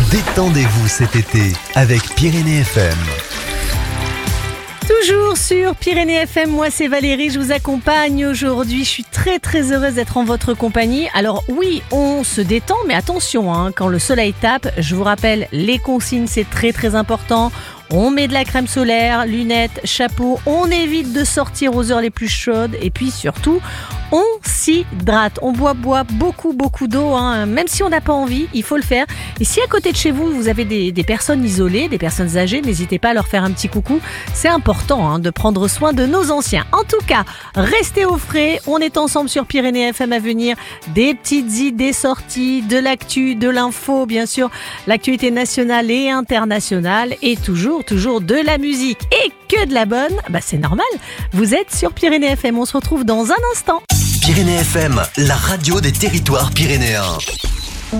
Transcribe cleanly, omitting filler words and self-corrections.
Détendez-vous cet été avec Pyrénées FM. Toujours sur Pyrénées FM, moi c'est Valérie, je vous accompagne aujourd'hui. Je suis très heureuse d'être en votre compagnie. Alors oui, on se détend, mais attention, quand le soleil tape, je vous rappelle, les consignes c'est très important. On met de la crème solaire, lunettes, chapeau, on évite de sortir aux heures les plus chaudes et puis surtout, on s'hydrate. On boit beaucoup d'eau, même si on n'a pas envie, il faut le faire. Et si à côté de chez vous, vous avez des personnes isolées, des personnes âgées, n'hésitez pas à leur faire un petit coucou. C'est important de prendre soin de nos anciens. En tout cas, restez au frais, on est ensemble sur Pyrénées FM à venir. Des petites idées sorties, de l'actu, de l'info, bien sûr, l'actualité nationale et internationale et toujours de la musique et que de la bonne, c'est normal. Vous êtes sur Pyrénées FM, on se retrouve dans un instant. Pyrénées FM, la radio des territoires pyrénéens.